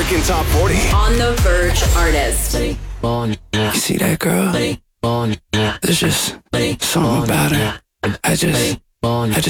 American Top 40. On the Verge Artist. You see that girl? There's just something about her. I just